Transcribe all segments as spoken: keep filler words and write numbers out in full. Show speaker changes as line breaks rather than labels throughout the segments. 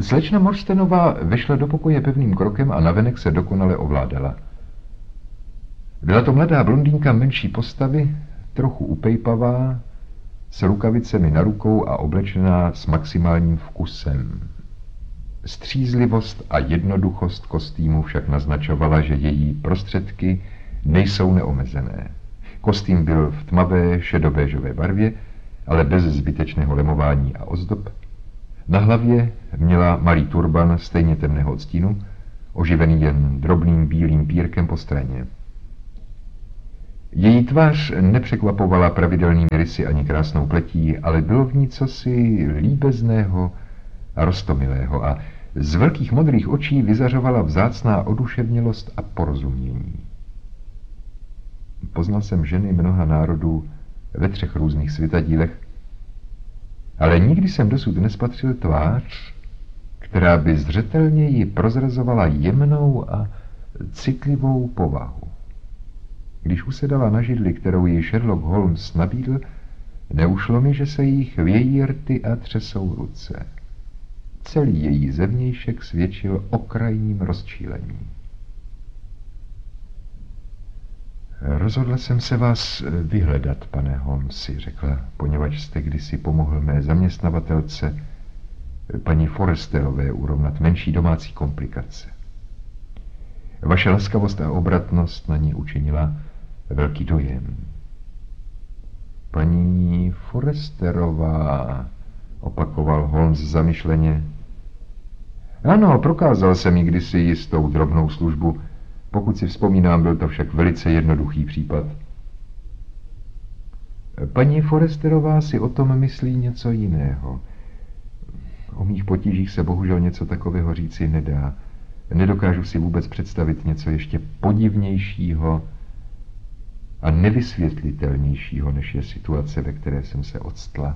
Slečna Morstenová vešla do pokoje pevným krokem a navenek se dokonale ovládala. Byla to mladá blondýnka menší postavy, trochu upejpavá, s rukavicemi na rukou a oblečená s maximálním vkusem. Střízlivost a jednoduchost kostýmu však naznačovala, že její prostředky nejsou neomezené. Kostým byl v tmavé šedobéžové barvě, ale bez zbytečného lemování a ozdob. Na hlavě měla malý turban stejně temného odstínu, oživený jen drobným bílým pírkem po straně. Její tvář nepřekvapovala pravidelnými rysy ani krásnou pletí, ale bylo v ní cosi líbezného a roztomilého a z velkých modrých očí vyzařovala vzácná oduševnělost a porozumění. Poznal jsem ženy mnoha národů ve třech různých světadílech, ale nikdy jsem dosud nespatřil tvář, která by zřetelněji prozrazovala jemnou a citlivou povahu. Když usedala na židli, kterou jí Sherlock Holmes nabídl, neušlo mi, že se jí chvějí rty a třesou ruce. Celý její zevnějšek svědčil o krajním rozčílení. Rozhodla jsem se vás vyhledat, pane Holmesi, řekla, poněvadž jste kdysi pomohl mé zaměstnavatelce, paní Forresterové, urovnat menší domácí komplikace. Vaše laskavost a obratnost na ní učinila velký dojem. Paní Forresterová, opakoval Holmes zamyšleně. Ano, prokázal jsem jí kdysi jistou drobnou službu. Pokud si vzpomínám, byl to však velice jednoduchý případ. Paní Forresterová si o tom myslí něco jiného. O mých potížích se bohužel něco takového říci nedá. Nedokážu si vůbec představit něco ještě podivnějšího a nevysvětlitelnějšího, než je situace, ve které jsem se octla.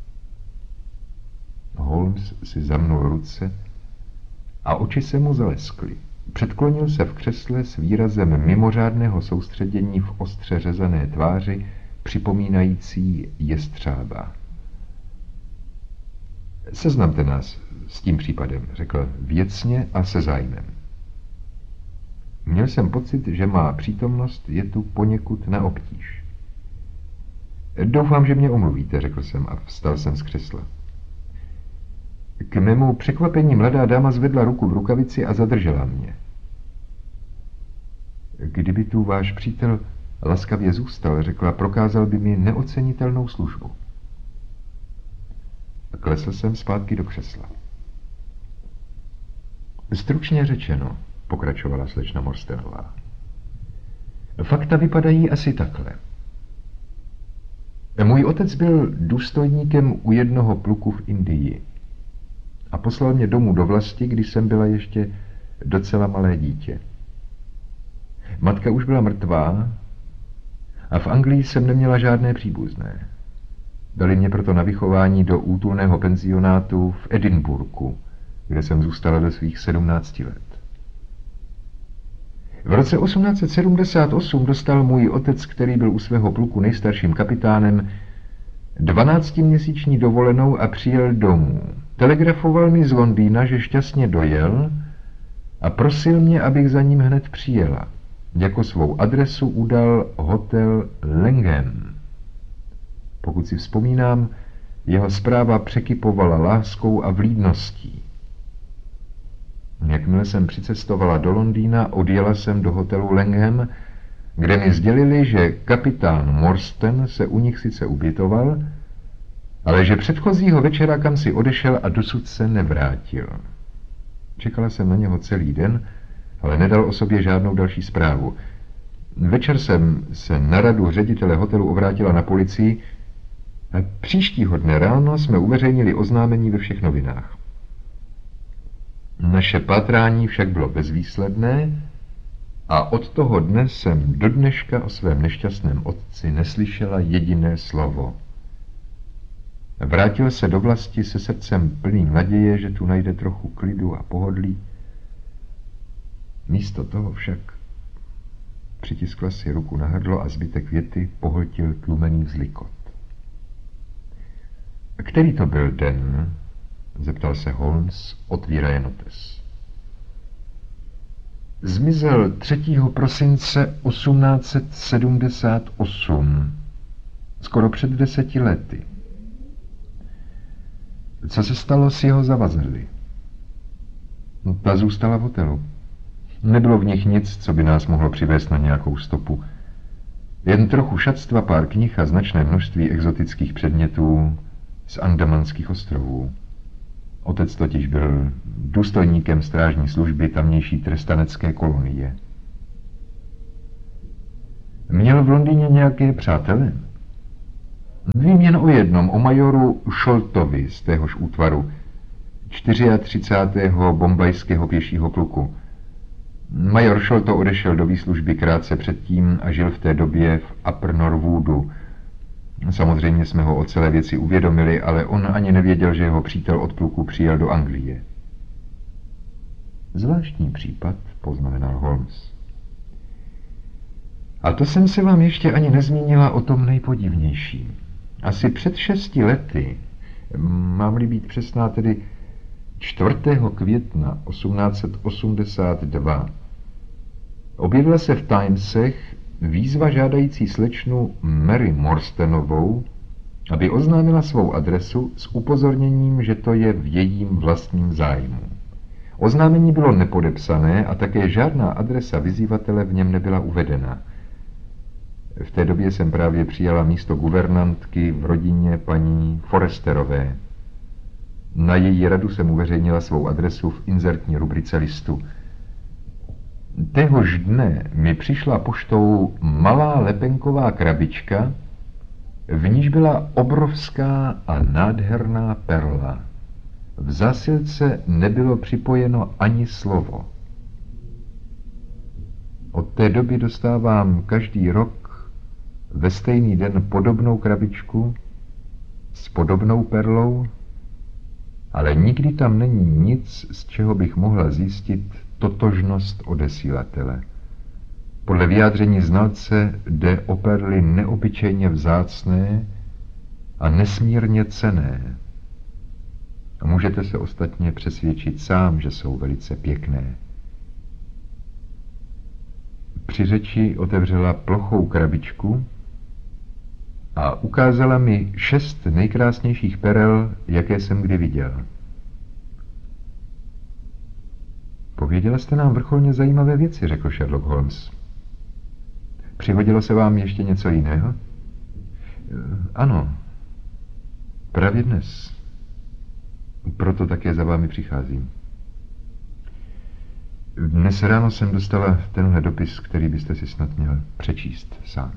Holmes si zamnul ruce a oči se mu zaleskly. Předklonil se v křesle s výrazem mimořádného soustředění v ostře řezané tváři, připomínající jestřába. Seznamte nás s tím případem, řekl věcně a se zájmem. Měl jsem pocit, že má přítomnost je tu poněkud na obtíž. Doufám, že mě omluvíte, řekl jsem a vstal jsem z křesla. K mému překvapení mladá dáma zvedla ruku v rukavici a zadržela mě. Kdyby tu váš přítel laskavě zůstal, řekla, prokázal by mi neocenitelnou službu. Klesl jsem zpátky do křesla. Stručně řečeno, pokračovala slečna Morstenová. Fakta vypadají asi takhle. Můj otec byl důstojníkem u jednoho pluku v Indii a poslal mě domů do vlasti, když jsem byla ještě docela malé dítě. Matka už byla mrtvá a v Anglii jsem neměla žádné příbuzné. Dali mě proto na vychování do útulného penzionátu v Edinburghu, kde jsem zůstala do svých sedmnácti let. V roce osmnáct set sedmdesát osm dostal můj otec, který byl u svého pluku nejstarším kapitánem, dvanáctiměsíční dovolenou a přijel domů. Telegrafoval mi z Londýna, že šťastně dojel a prosil mě, abych za ním hned přijela. Jako svou adresu udal hotel Langham. Pokud si vzpomínám, jeho zpráva překypovala láskou a vlídností. Jakmile jsem přicestovala do Londýna, odjela jsem do hotelu Langham, kde mi sdělili, že kapitán Morstan se u nich sice ubytoval, ale že předchozího večera kam si odešel a dosud se nevrátil. Čekala jsem na něho celý den, ale nedal o sobě žádnou další zprávu. Večer jsem se na radu ředitele hotelu obrátila na policii a příštího dne ráno jsme uveřejnili oznámení ve všech novinách. Naše pátrání však bylo bezvýsledné a od toho dne jsem do dneška o svém nešťastném otci neslyšela jediné slovo. Vrátil se do vlasti se srdcem plným naděje, že tu najde trochu klidu a pohodlí. Místo toho však přitiskla si ruku na hrdlo a zbytek věty pohltil tlumený vzlikot. Který to byl den? Zeptal zeptal se Holmes, otvíraje notes. Zmizel třetího prosince osmnáct set sedmdesát osm, skoro před deseti lety. Co se stalo s jeho zavazadly? No, ta zůstala v hotelu. Nebylo v nich nic, co by nás mohlo přivést na nějakou stopu. Jen trochu šatstva, pár knih a značné množství exotických předmětů z Andamanských ostrovů. Otec totiž byl důstojníkem strážní služby tamnější trestanecké kolonie. Měl v Londýně nějaké přátele? Vím jen o jednom, o majoru Sholtovi z téhož útvaru, třicátého čtvrtého bombajského pěšího pluku. Major Sholto odešel do výslužby krátce předtím a žil v té době v Upper Norwoodu. Samozřejmě jsme ho o celé věci uvědomili, ale on ani nevěděl, že jeho přítel od pluku přijel do Anglie. Zvláštní případ, poznamenal Holmes. A to jsem se vám ještě ani nezmínila o tom nejpodivnějším. Asi před šesti lety, mám-li být přesná, tedy čtvrtého května osmnáct set osmdesát dva, objevila se v Timesech výzva žádající slečnu Mary Morstenovou, aby oznámila svou adresu s upozorněním, že to je v jejím vlastním zájmu. Oznámení bylo nepodepsané a také žádná adresa vyzývatele v něm nebyla uvedena. V té době jsem právě přijala místo guvernantky v rodině paní Foresterové. Na její radu jsem uveřejnila svou adresu v inzertní rubrice listu. Téhož dne mi přišla poštou malá lepenková krabička, v níž byla obrovská a nádherná perla. V zásilce nebylo připojeno ani slovo. Od té doby dostávám každý rok ve stejný den podobnou krabičku s podobnou perlou, ale nikdy tam není nic, z čeho bych mohla zjistit totožnost odesílatele. Podle vyjádření znalce jde o perly neobyčejně vzácné a nesmírně cenné. A můžete se ostatně přesvědčit sám, že jsou velice pěkné. Při řeči otevřela plochou krabičku a ukázala mi šest nejkrásnějších perel, jaké jsem kdy viděl. Pověděla jste nám vrcholně zajímavé věci, řekl Sherlock Holmes. Přihodilo se vám ještě něco jiného? Ano, právě dnes. Proto také za vámi přicházím. Dnes ráno jsem dostala tenhle dopis, který byste si snad měl přečíst sám.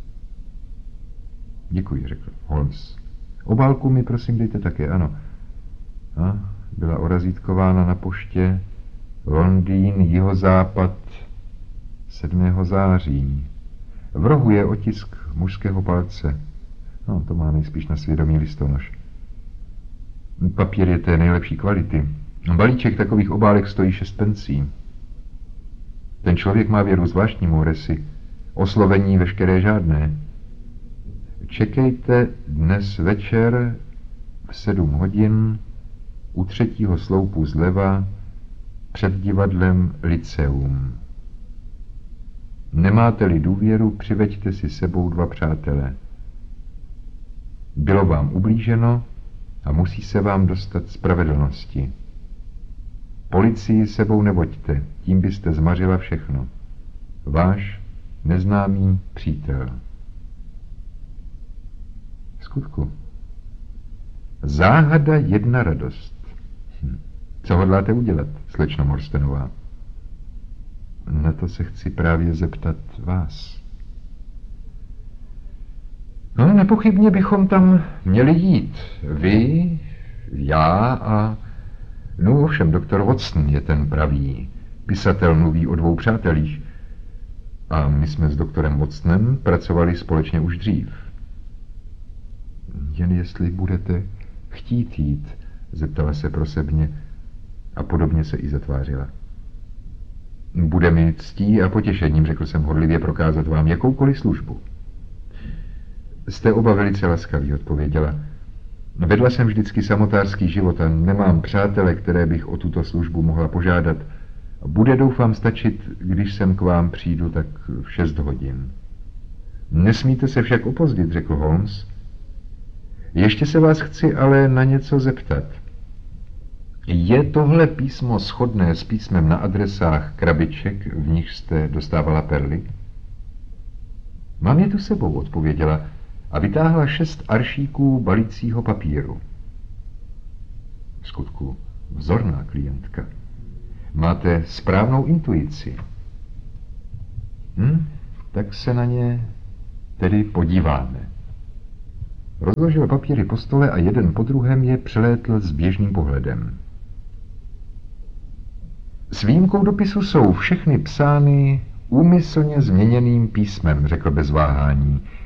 Děkuji, řekl Holmes. Obálku mi prosím dejte také, ano. A byla orazítkována na poště Londýn, jihozápad, sedmého září. V rohu je otisk mužského palce. No, to má nejspíš na svědomí listonoš. Papír je té nejlepší kvality. Balíček takových obálek stojí šest pencí. Ten člověk má věru zvláštní Moresy. Oslovení veškeré žádné. Čekejte dnes večer v sedm hodin u třetího sloupu zleva před divadlem Lyceum. Nemáte-li důvěru, přiveďte si sebou dva přátele. Bylo vám ublíženo a musí se vám dostat spravedlnosti. Policii sebou nevoďte, tím byste zmařila všechno. Váš neznámý přítel. V skutku. Záhada jedna radost. Hm. Co hodláte udělat, slečno Morstenová? Na to se chci právě zeptat vás. No, nepochybně bychom tam měli jít. Vy, já a... No ovšem, doktor Watson je ten pravý. Pisatel mluví o dvou přátelích. A my jsme s doktorem Watsonem pracovali společně už dřív. Jen jestli budete chtít jít, zeptala se prosebně a podobně se i zatvářila. Bude mi ctí a potěšením, řekl jsem hodlivě, prokázat vám jakoukoliv službu. Jste oba velice laskaví, odpověděla. Vedla jsem vždycky samotářský život a nemám přátele, které bych o tuto službu mohla požádat. Bude, doufám, stačit, když sem k vám přijdu tak v šest hodin. Nesmíte se však opozdit, řekl Holmes. Ještě se vás chci ale na něco zeptat. Je tohle písmo shodné s písmem na adresách krabiček, v nich jste dostávala perly? Mám je tu sebou, odpověděla a vytáhla šest aršíků balícího papíru. V skutku vzorná klientka. Máte správnou intuici. Hm, tak se na ně tedy podíváme. Rozložil papíry po stole a jeden po druhém je přelétl s běžným pohledem. S výjimkou dopisu jsou všechny psány úmyslně změněným písmem, řekl bez váhání.